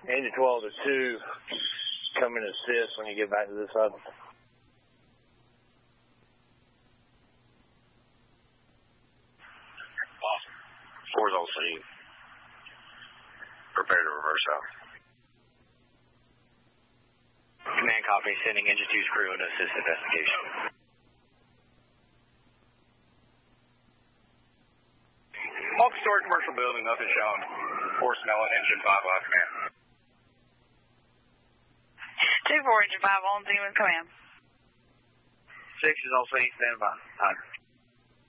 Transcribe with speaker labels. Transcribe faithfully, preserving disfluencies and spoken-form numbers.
Speaker 1: Engine twelve to two, come and assist when you get back to this side.
Speaker 2: Four's on scene. Prepare to reverse out.
Speaker 3: Command copy, sending engine two's crew to assist investigation.
Speaker 4: Hawk Story commercial building, nothing shown. Four Snelling, engine five on command.
Speaker 5: two four, engine five on scene with command.
Speaker 1: Six is on scene, stand by. Time.